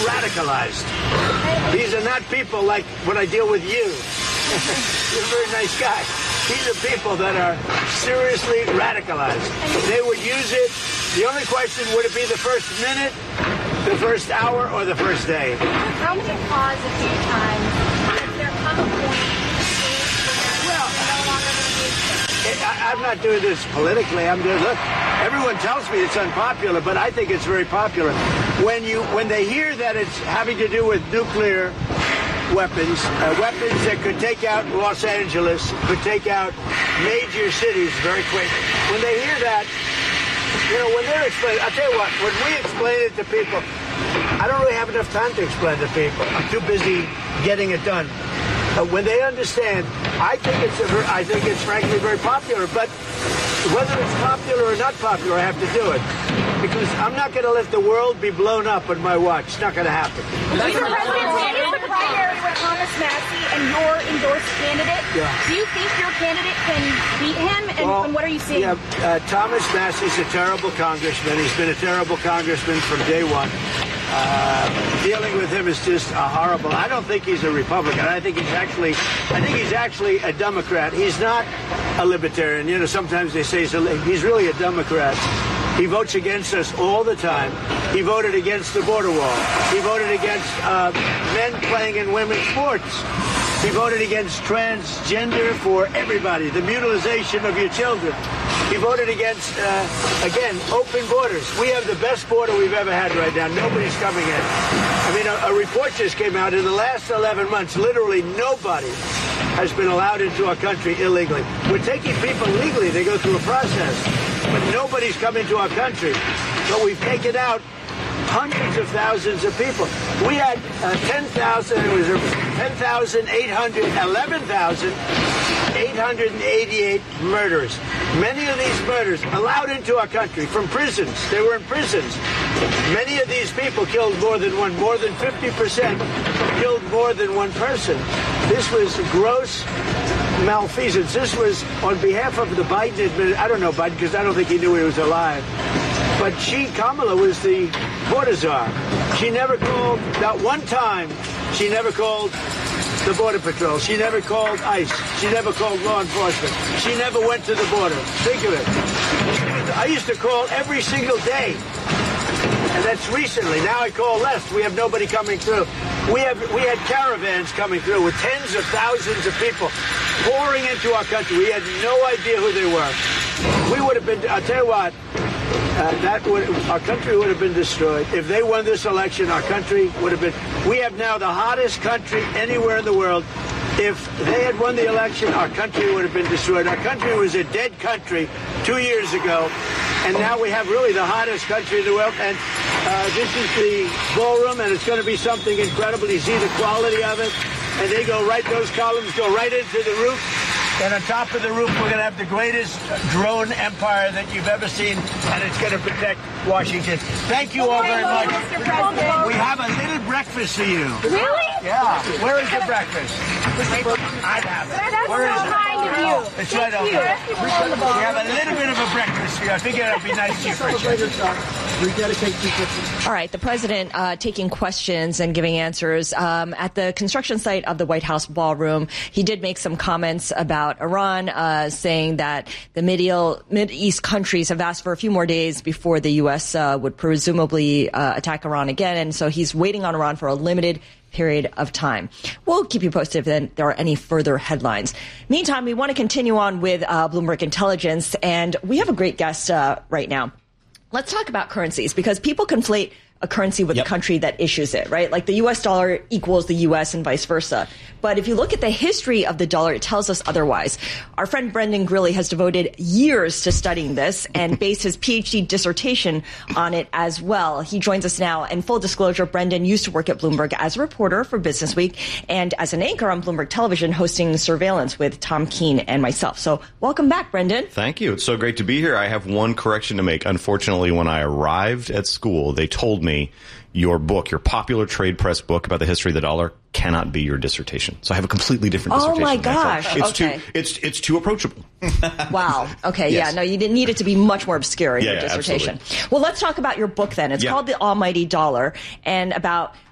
radicalized. These are not people like when I deal with you. You're a very nice guy. These are people that are seriously radicalized. They would use it. The only question, would it be the first minute, the first hour, or the first day? How many pause a few times? Has there come a point where they're no longer going to use it? I'm not doing this politically. I'm doing, look, everyone tells me it's unpopular, but I think it's very popular. When they hear that it's having to do with nuclear weapons that could take out Los Angeles, could take out major cities very quick. When they hear that, when they're explaining, I'll tell you what, when we explain it to people, I don't really have enough time to explain it to people. I'm too busy getting it done. When they understand, I think it's frankly very popular, but whether it's popular or not popular, I have to do it. Because I'm not going to let the world be blown up on my watch. It's not going to happen. Mr. President, standing in the primary with Thomas Massie and your endorsed candidate, do you think your candidate can beat him? And what are you seeing? Thomas Massie's a terrible congressman. He's been a terrible congressman from day one. Dealing with him is just horrible. I don't think he's a Republican. I think he's actually a Democrat. He's not a libertarian. Sometimes they say he's really a Democrat. He votes against us all the time. He voted against the border wall. He voted against men playing in women's sports. He voted against transgender for everybody, the mutilization of your children. He voted against, again, open borders. We have the best border we've ever had right now. Nobody's coming in. I mean, a report just came out. In the last 11 months, literally nobody has been allowed into our country illegally. We're taking people legally. They go through a process. But nobody's come into our country. So we've taken out hundreds of thousands of people. We had 11,888 murders. Many of these murders allowed into our country from prisons. They were in prisons. Many of these people killed more than 50% killed more than one person. This was gross malfeasance. This was on behalf of the Biden administration. I don't know Biden because I don't think he knew he was alive. But Kamala was the border czar. She never called, not one time, she never called the Border Patrol. She never called ICE. She never called law enforcement. She never went to the border. Think of it. I used to call every single day. And that's recently. Now I call less. We have nobody coming through. We had caravans coming through with tens of thousands of people pouring into our country. We had no idea who they were. We would have been, I'll tell you what, our country would have been destroyed. If they won this election, our country would have been, we have now the hottest country anywhere in the world. If they had won the election, our country would have been destroyed. Our country was a dead country 2 years ago, and now we have really the hottest country in the world. And this is the ballroom, and it's going to be something incredible. You see the quality of it, and they go right, those columns go right into the roof. And on top of the roof, we're going to have the greatest drone empire that you've ever seen, and it's going to protect Washington. Thank you all very much. We have a little breakfast for you. Really? Yeah. Where is your breakfast? I have it. Where is it? It's right over there. We have a little bit of a breakfast for you. I figured it would be nice to you for a change. All right, the president taking questions and giving answers. At the construction site of the White House ballroom, he did make some comments about Iran, saying that the Mideast countries have asked for a few more days before the U.S. Would presumably attack Iran again. And so he's waiting on Iran for a limited period of time. We'll keep you posted if there are any further headlines. Meantime, we want to continue on with Bloomberg Intelligence, and we have a great guest right now. Let's talk about currencies, because people conflate a currency with the country that issues it, right? Like the U.S. dollar equals the U.S. and vice versa. But if you look at the history of the dollar, it tells us otherwise. Our friend Brendan Grilly has devoted years to studying this and based his PhD dissertation on it as well. He joins us now. And full disclosure, Brendan used to work at Bloomberg as a reporter for Business Week and as an anchor on Bloomberg Television, hosting Surveillance with Tom Keene and myself. So welcome back, Brendan. Thank you. It's so great to be here. I have one correction to make. Unfortunately, when I arrived at school, they told me your book, your popular trade press book about the history of the dollar, cannot be your dissertation. So I have a completely different dissertation. Oh my gosh! It's too approachable. Wow. Okay. Yes. Yeah. No, you didn't need it to be much more obscure in your dissertation. Absolutely. Well, let's talk about your book then. It's called The Almighty Dollar, and about